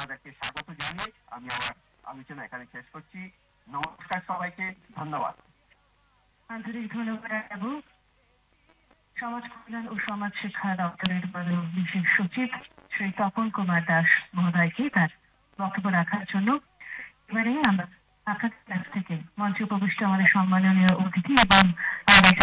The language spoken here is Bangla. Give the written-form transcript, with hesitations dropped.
আপনাদেরকে স্বাগত জানিয়ে আমি আমার আলোচনা এখানে শেষ করছি। নমস্কার সবাইকে, ধন্যবাদ। আন্তরিক ধন্যবাদ বাবু। সমাজ কল্যাণ ও সমাজ শিক্ষা দপ্তরের বিশেষ সচিব শ্রী তপন কুমার দাস মহোদয়কে তার বক্তব্য রাখার জন্য। এবারে আমরা আপনাদের কাছ থেকে মঞ্চে উপবিষ্ট আমাদের সম্মাননীয় অতিথি এবং আমাদের